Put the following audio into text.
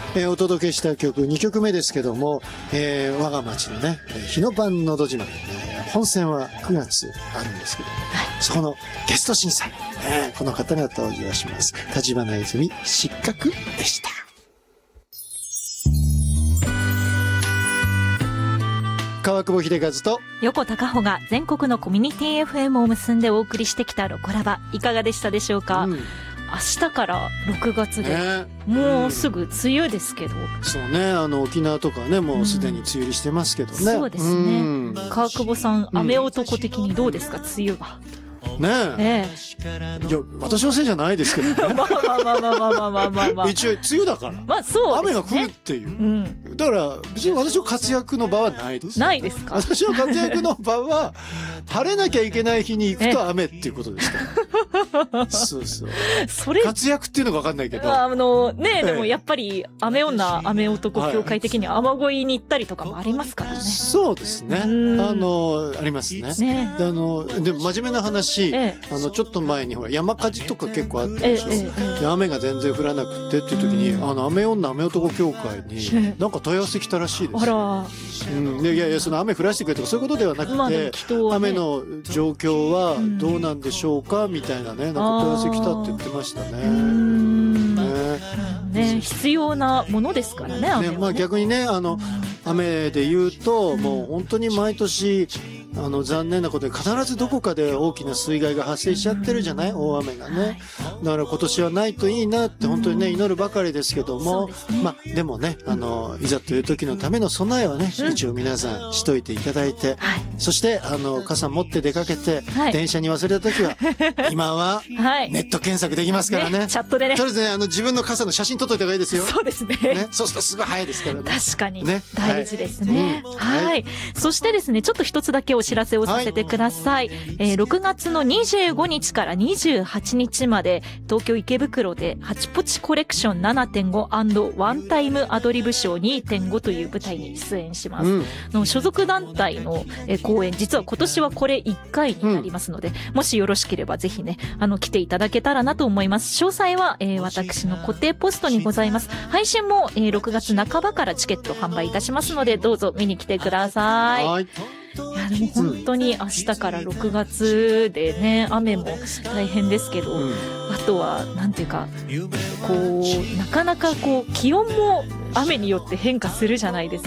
お届けした曲2曲目ですけども、我が町のね、日の晩のど自慢、本戦は9月あるんですけども、そこのゲスト審査、この方が登場します。立花泉失格でした。川久保秀和と横田佳穂が全国のコミュニティ FM を結んでお送りしてきたロコラバ、いかがでしたでしょうか。明日から6月で、もうすぐ梅雨ですけど。 そうね、沖縄とかね、もうすでに梅雨入りしてますけどね。 そうですね。川久保さん、雨男的にどうですか、梅雨は。 ねえ。いや、私のせいじゃないですけどね。一応、梅雨だから。 まあ、そう。 雨が降るっていう。だから、別に私の活躍の場はないです。 ないですか？ 私の活躍の場は、晴れなきゃいけない日に行くと雨っていうことですから。そうそう。それ。活躍っていうのか分かんないけど。 ねえ、でもやっぱり、雨女、雨男協会的には雨乞いに行ったりとかもありますからね。 そうですね。ありますね。でも真面目な話、ちょっと前にほら山火事とか結構あったでしょ。雨が全然降らなくてっていう時に雨女雨男協会になんか問い合わせ来たらしいですよ。いやいや、その雨降らしてくれとかそういうことではなくて、雨の状況はどうなんでしょうかみたいなね、なんか問い合わせ来たって言ってましたね。 必要なものですからね、雨はね。 まあ逆にね、雨で言うともう本当に毎年残念なことで必ずどこかで大きな水害が発生しちゃってるじゃない、大雨がね。だから今年はないといいなって本当にね、祈るばかりですけども、まあでもね、いざという時のための備えはね、一応皆さんしといていただいて、そして傘持って出かけて、電車に忘れた時は、今はネット検索できますからね。 チャットでね。 とりあえずね、自分の傘の写真撮っといた方がいいですよ。 そうですね。 そうするとすごい早いですからね。 確かに。大事ですね。はい。そしてですね、ちょっと一つだけお知らせをさせてください。6月の25日から28日まで、東京池袋でハチポチコレクション 7.5& ワンタイムアドリブショー 2.5 という舞台に出演します。所属団体の公演、実は今年はこれ1回になりますので、もしよろしければぜひね、来ていただけたらなと思います。詳細は、私の固定ポストにございます。配信も、6月半ばからチケット販売いたしますので、どうぞ見に来てください。いやでも本当に明日から6月でね、雨も大変ですけど、あとはなんていうかこうなかなかこう気温も雨によって変化するじゃないです